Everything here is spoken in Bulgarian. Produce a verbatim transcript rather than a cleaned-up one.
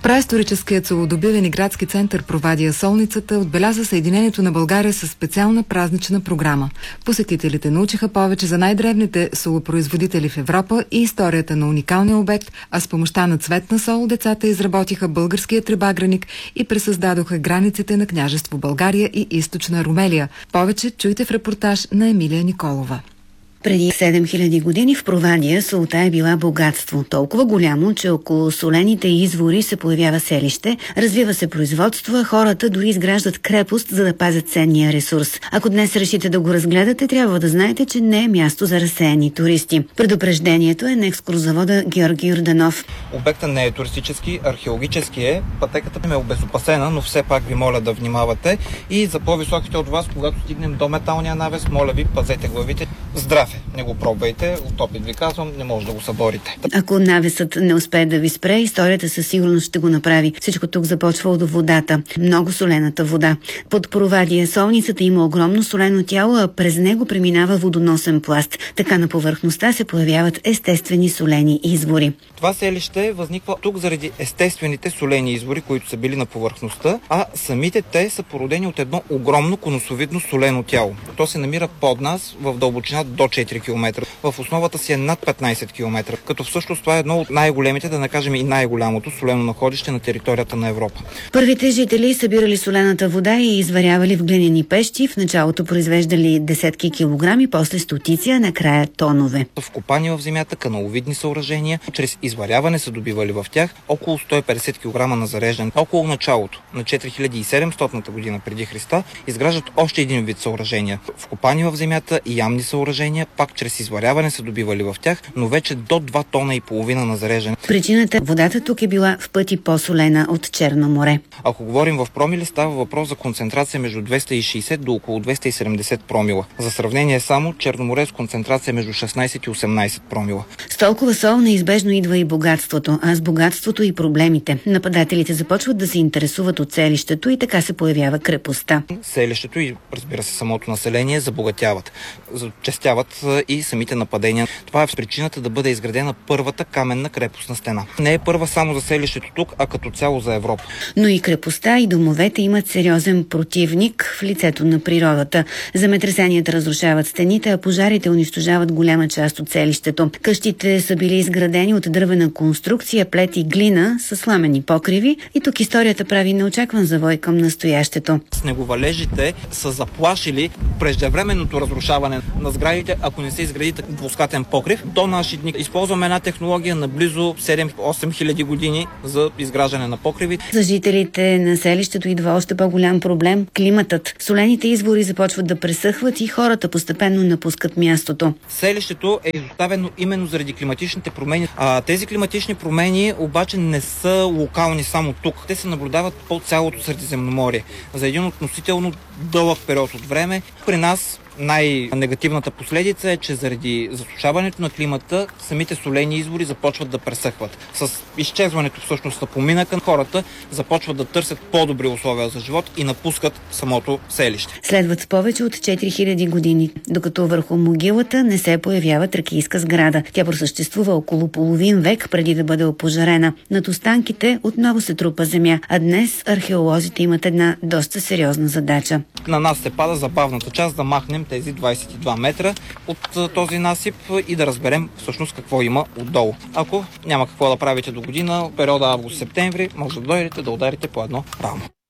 Праисторическият солодобивен и градски център Провадия Солницата отбеляза съединението на България със специална празнична програма. Посетителите научиха повече за най-древните солопроизводители в Европа и историята на уникалния обект, а с помощта на цветна сол децата изработиха българския трибаграник и пресъздадоха границите на княжество България и източна Румелия. Повече чуйте в репортаж на Емилия Николова. Преди седем хиляди години в Провадия солта е била богатство. Толкова голямо, че около солените извори се появява селище, развива се производство, а хората дори изграждат крепост, за да пазят ценния ресурс. Ако днес решите да го разгледате, трябва да знаете, че не е място за разсеяни туристи. Предупреждението е на екскурзовода Георги Йорданов. Обектът не е туристически, археологически е. Пътеката е обезопасена, но все пак ви моля да внимавате. И за по-високите от вас, когато стигнем до металния навес, моля ви, пазете главите. Здраве! Не го пробвайте, от опит ви казвам, не може да го съборите. Ако навесът не успее да ви спре, историята със сигурност ще го направи. Всичко тук започва от водата. Много солената вода. Под Провадия Солницата има огромно солено тяло, а през него преминава водоносен пласт. Така на повърхността се появяват естествени солени извори. Това селище възниква тук заради естествените солени извори, които са били на повърхността, а самите те са породени от едно огромно конусовидно солено тяло. То се намира под нас в дълбочина до четири километра. В основата си е над петнайсет километра, като всъщност това е едно от най-големите, да не кажем и най-голямото солено находище на територията на Европа. Първите жители събирали солената вода и изварявали в глинени пещи. В началото произвеждали десетки килограми, после стотици, а накрая тонове. Вкопани в земята каналовидни съоръжения, чрез изваряване са добивали в тях около сто и петдесет килограма на зареждане. Около началото на четири хиляди и седемстотната година преди Христа изграждат още един вид съоръжения. Вкопани в земята и ямни съоръжения, пак чрез изваряване са добивали в тях, но вече до два тона и половина на зареждане. Причината водата тук е била в пъти по-солена от Черно море. Ако говорим в промили, става въпрос за концентрация между двеста и шейсет до около двеста и седемдесет промила. За сравнение само Черно море с концентрация между шестнайсет и осемнайсет промила. С толкова сол неизбежно идва и богатството, а с богатството и проблемите. Нападателите започват да се интересуват от селището и така се появява крепостта. Селището и, разбира се, самото население забогатяват. Зачестяват и самите нападения. Това е причината да бъде изградена първата каменна крепостна стена. Не е първа само за селището тук, а като цяло за Европа. Но и крепостта и домовете имат сериозен противник в лицето на природата. Земетресенията разрушават стените, а пожарите унищожават голяма част от селището. Къщите са били изградени от дървена конструкция, плет и глина с сламени покриви и тук историята прави неочакван завой към настоящето. Снеговалежите са заплашили преждевременното разрушаване на сградите, ако не се изгради двускатен покрив. До наши дни използваме една технология на близо седем-осем хиляди години за изграждане на покриви. За жителите на селището идва още по-голям проблем – климатът. Солените извори започват да пресъхват и хората постепенно напускат мястото. Селището е изоставено именно заради климатичните промени. А тези климатични промени обаче не са локални само тук. Те се наблюдават по цялото Средиземноморие. За един относително дълъг период от време при нас най-негативната последица е, че заради засушаването на климата самите солени извори започват да пресъхват. С изчезването всъщност на поминъка хората започват да търсят по-добри условия за живот и напускат самото селище. Следват повече от четири хиляди години, докато върху могилата не се появява тракийска сграда. Тя просъществува около половин век преди да бъде опожарена. Над останките отново се трупа земя, а днес археолозите имат една доста сериозна задача. На нас се пада забавната част да махнем тези двайсет и два метра от този насип и да разберем всъщност какво има отдолу. Ако няма какво да правите до година, периода август-септември, може да дойдете да ударите по едно рамо.